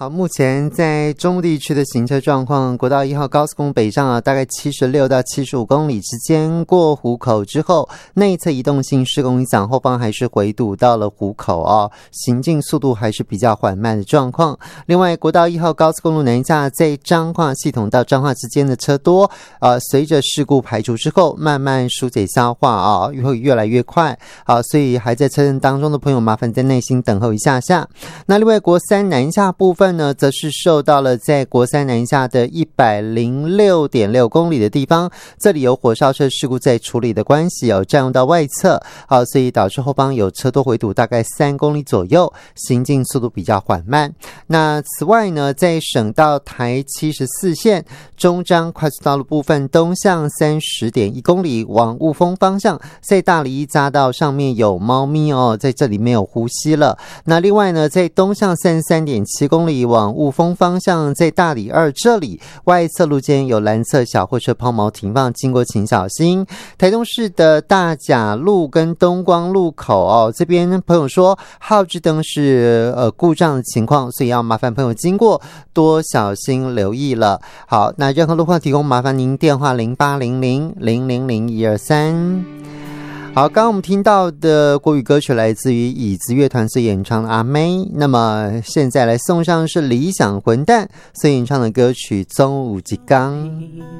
好，目前在中部地区的行车状况，国道1号高速公路北上大概76到75公里之间，过湖口之后，内侧移动性施工影响，后方还是回堵到了湖口行进速度还是比较缓慢的状况。另外，国道1号高速公路南下在彰化系统到彰化之间的车多，随着事故排除之后，慢慢疏解消化会越来越快。所以还在车阵当中的朋友，麻烦在耐心等候一下下。那另外，国三南下部分呢，则是受到了在国三南下的 106.6 公里的地方，这里有火烧车事故在处理的关系占用到外侧，所以导致后方有车多回堵大概3公里左右，行进速度比较缓慢。那此外呢，在省道台74线中彰快速道路部分，东向 30.1 公里往雾峰方向，在大里一匝道上面有猫咪在这里没有呼吸了。那另外呢，在东向 33.7 公里往雾峰方向，在大里2这里外侧路间有蓝色小货车抛锚停放，经过请小心。台东市的大甲路跟东光路口这边朋友说号志灯是故障的情况，所以要麻烦朋友经过多小心留意了。好，那任何路况提供麻烦您电话0800000123。好，刚刚我们听到的国语歌曲来自于椅子乐团所演唱的阿妹，那么现在来送上是理想混蛋所演唱的歌曲中午一天。